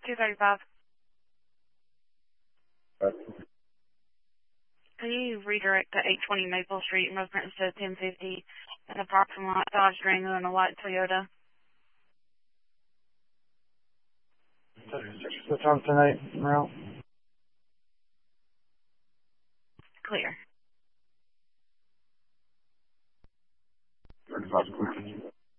235. Right. Can you redirect to 820 Maple Street, reference to 1050, in the parking lot, Dodge Durango, and a white Toyota? What's on tonight, Merrill? Clear.